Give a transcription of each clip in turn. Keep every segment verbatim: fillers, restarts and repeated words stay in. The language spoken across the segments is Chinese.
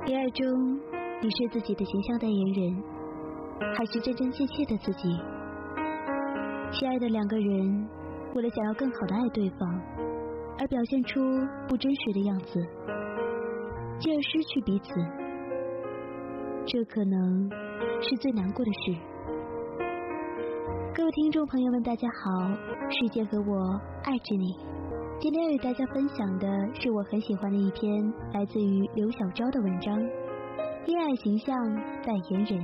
恋爱中，你是自己的形象代言人，还是真真切切的自己？亲爱的两个人，为了想要更好的爱对方，而表现出不真实的样子，进而失去彼此，这可能是最难过的事。各位听众朋友们，大家好，世界和我爱着你。今天要与大家分享的是我很喜欢的一篇来自于刘小昭的文章《恋爱形象代言人》。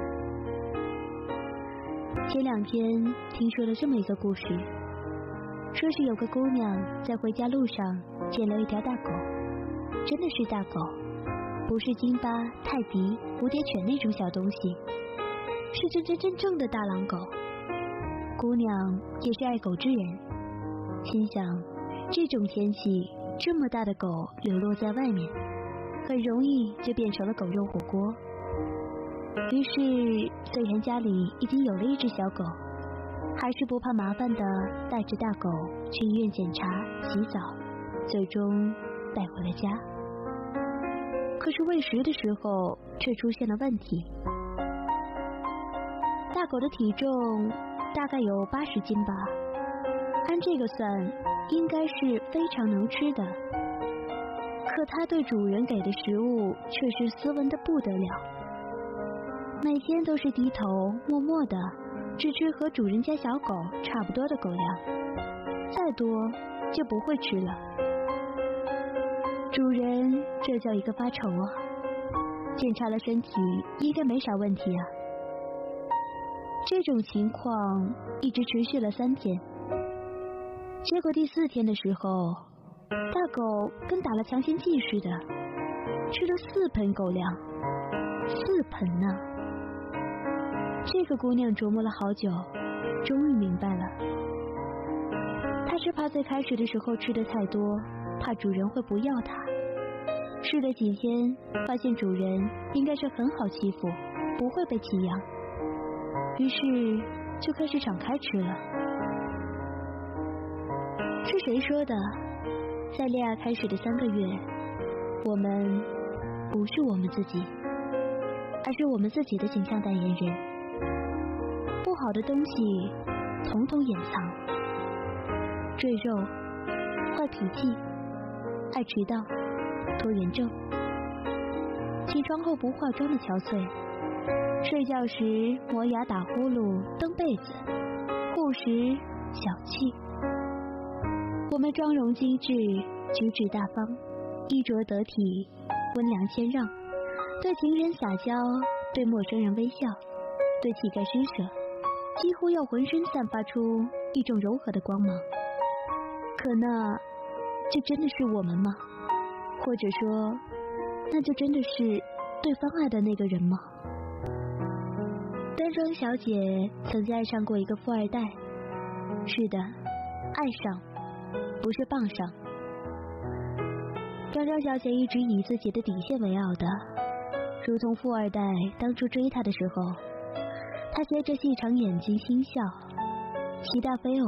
前两天听说了这么一个故事，说是有个姑娘在回家路上见了一条大狗，真的是大狗，不是金巴、泰迪、蝴蝶犬那种小东西，是真真正正的大狼狗。姑娘也是爱狗之人，心想这种天气这么大的狗流落在外面，很容易就变成了狗肉火锅。于是虽然家里已经有了一只小狗，还是不怕麻烦的带着大狗去医院检查洗澡，最终带回了家。可是喂食的时候却出现了问题，大狗的体重大概有八十斤吧，按这个算应该是非常能吃的，可它对主人给的食物却是斯文的不得了，每天都是低头默默的只吃和主人家小狗差不多的狗粮，再多就不会吃了。主人这叫一个发愁啊，检查了身体应该没啥问题啊。这种情况一直持续了三天，结果第四天的时候，大狗跟打了强心剂似的，吃了四盆狗粮，四盆呢。这个姑娘琢磨了好久，终于明白了。她是怕最开始的时候吃的太多，怕主人会不要她。试了几天，发现主人应该是很好欺负，不会被弃养，于是就开始敞开吃了。是谁说的？在恋爱开始的三个月，我们不是我们自己，而是我们自己的形象代言人。不好的东西统统掩藏，赘肉、坏脾气、爱迟到、拖延症，起床后不化妆的憔悴，睡觉时磨牙打呼噜蹬被子，护食小气。我们妆容精致，举止大方，衣着得体，温良谦让，对情人撒娇，对陌生人微笑，对乞丐施舍，几乎要浑身散发出一种柔和的光芒。可那就真的是我们吗？或者说那就真的是对方爱的那个人吗？端庄小姐曾经爱上过一个富二代，是的，爱上不是傍上。张张小姐一直以自己的底线为傲的，如同富二代当初追她的时候，她斜着细长眼睛轻笑，骑大飞偶